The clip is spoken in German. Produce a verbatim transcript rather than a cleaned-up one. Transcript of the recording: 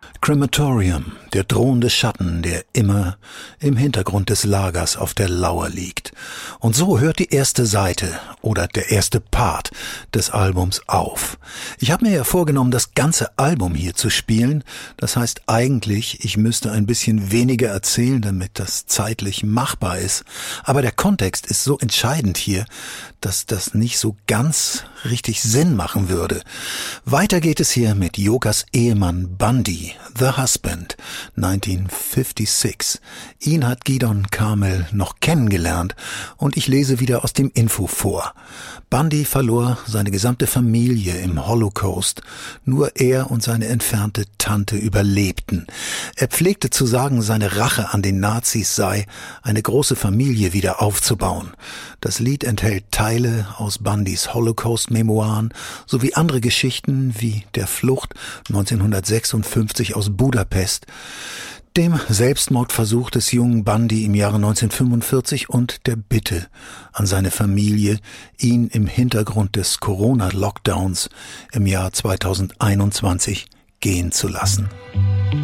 Crematorium, der drohende Schatten, der immer im Hintergrund des Lagers auf der Lauer liegt. Und so hört die erste Seite oder der erste Part des Albums auf. Ich habe mir ja vorgenommen, das ganze Album hier zu spielen. Das heißt eigentlich, ich müsste ein bisschen weniger erzählen, damit das zeitlich machbar ist. Aber der Kontext ist so entscheidend hier, dass das nicht so ganz richtig Sinn machen würde. Weiter geht es hier mit Yokas Ehemann Bundy, The Husband, neunzehnhundertsechsundfünfzig. Ihn hat Gidon Carmel noch kennengelernt und ich lese wieder aus dem Info vor. Bundy verlor seine gesamte Familie im Holocaust. Nur er und seine entfernte Tante überlebten. Er pflegte zu sagen, seine Rache an den Nazis sei, eine große Familie wieder aufzubauen. Das Lied enthält Teile aus Bundys Holocaust-Memoiren sowie andere Geschichten wie der Flucht neunzehnhundertsechsundfünfzig aus Budapest, dem Selbstmordversuch des jungen Bundy im Jahre neunzehnhundertfünfundvierzig und der Bitte an seine Familie, ihn im Hintergrund des Corona-Lockdowns im Jahr zweitausendeinundzwanzig gehen zu lassen.